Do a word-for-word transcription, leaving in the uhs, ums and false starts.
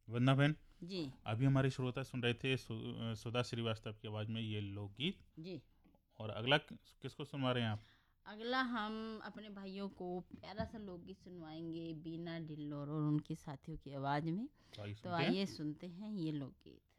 वंदना बहन, जी अभी हमारे श्रोता सुन रहे थे सु, सुधा श्रीवास्तव की आवाज़ में ये लोकगीत। जी। और अगला किस- किसको सुनवा रहे हैं आप? अगला हम अपने भाइयों को प्यारा सा लोकगीत सुनवाएंगे बीना ढिल्लोर और उनके साथियों की आवाज़ में। तो आइए तो सुनते हैं। आइए सुनते हैं ये लोकगीत।